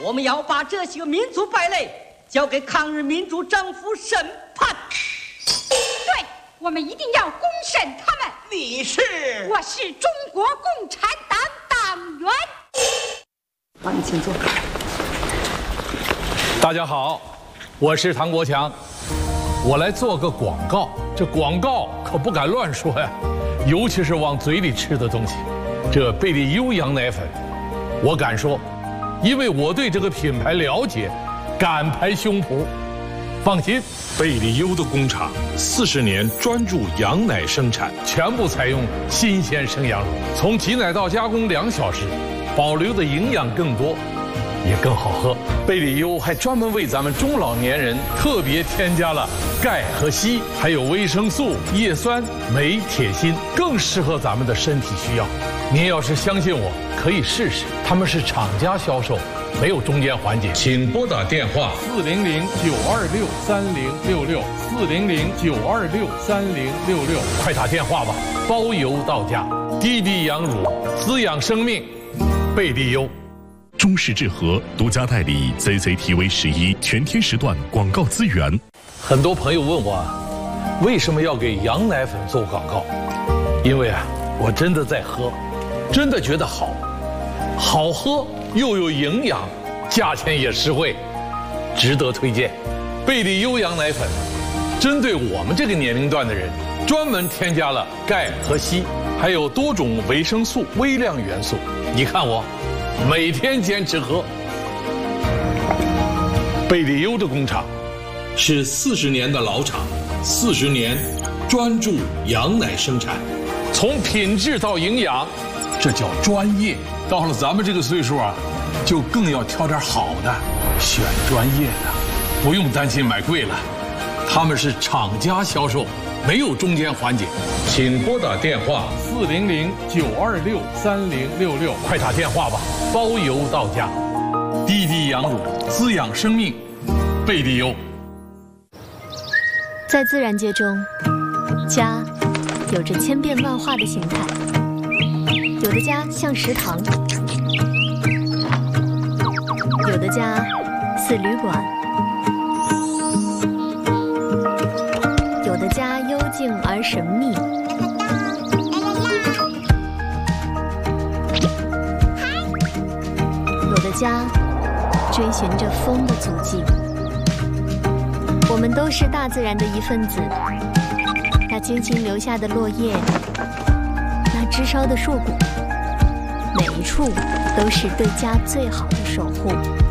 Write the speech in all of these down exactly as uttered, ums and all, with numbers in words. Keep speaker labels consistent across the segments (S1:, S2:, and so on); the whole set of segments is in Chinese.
S1: 我们要把这些民族败类交给抗日民主政府审判。
S2: 对，我们一定要公审他们。
S3: 你是？
S2: 我是中国共产党党员。
S1: 好，你请坐。
S4: 大家好，我是唐国强，我来做个广告。这广告可不敢乱说呀，尤其是往嘴里吃的东西。这贝利优羊奶粉，我敢说，因为我对这个品牌了解，敢拍胸脯。放心，
S5: 贝利优的工厂四十年专注羊奶生产，
S4: 全部采用新鲜生羊乳，从挤奶到加工两小时，保留的营养更多，也更好喝。贝利优还专门为咱们中老年人特别添加了钙和硒，还有维生素、叶酸、镁、铁、锌，更适合咱们的身体需要。您要是相信我，可以试试。他们是厂家销售，没有中间环节。
S5: 请拨打电话
S4: 四零零九二六三零六六四零零九二六三零六六，快打电话吧，包邮到家。低低羊乳，滋养生命，贝利优。
S6: 中视智和独家代理 Z Z T V 十一全天时段广告资源。
S4: 很多朋友问我，为什么要给羊奶粉做广告？因为啊，我真的在喝，真的觉得好，好喝又有营养，价钱也实惠，值得推荐。贝利优羊奶粉，针对我们这个年龄段的人，专门添加了钙和硒，还有多种维生素、微量元素。你看我，每天坚持喝。贝利优的工厂
S5: 是四十年的老厂，四十年专注羊奶生产，
S4: 从品质到营养，这叫专业。到了咱们这个岁数啊，就更要挑点好的，选专业的，不用担心买贵了。他们是厂家销售，没有中间环节。
S5: 请拨打电话
S4: 四零零九二六三零六六，快打电话吧，包邮到家。低低羊乳，滋养生命，贝利优。
S7: 在自然界中，家有着千变万化的形态，有的家像食堂，有的家似旅馆，有的家幽静而神秘，有的家追寻着风的足迹。我们都是大自然的一份子，那精心留下的落叶，那枝梢的硕果，每一处都是对家最好的守护。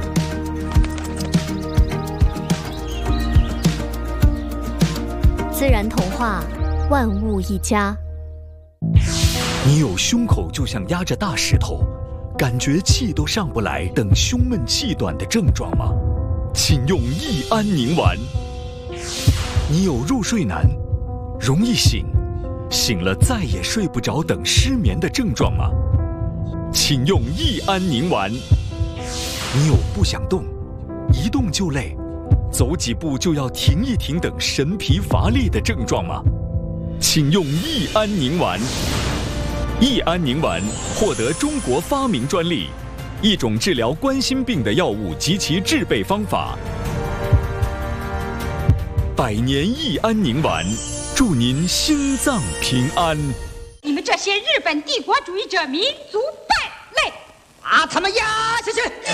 S7: 自然童话，万物一家。
S8: 你有胸口就像压着大石头，感觉气都上不来等胸闷气短的症状吗？请用益安宁丸。你有入睡难，容易醒，醒了再也睡不着等失眠的症状吗？请用益安宁丸。你有不想动，一动就累，走几步就要停一停等神疲乏力的症状吗？请用益安宁丸。益安宁丸获得中国发明专利，一种治疗冠心病的药物及其制备方法。百年益安宁丸，祝您心脏平安。
S2: 你们这些日本帝国主义者民族败类，
S1: 把他们压下去！